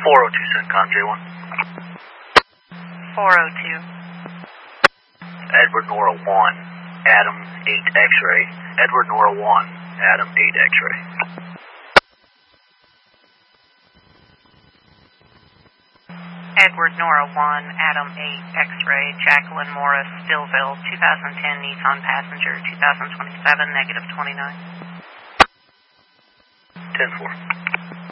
402 CENTCOM, J1. 402. Edward Nora 1, Adam 8 X-ray. Edward Nora 1, Adam 8 X-ray. Edward Nora 1, Adam 8 X-ray. Jacqueline Morris, Stillville, 2010 Nissan passenger, 2027, -29. 10-4.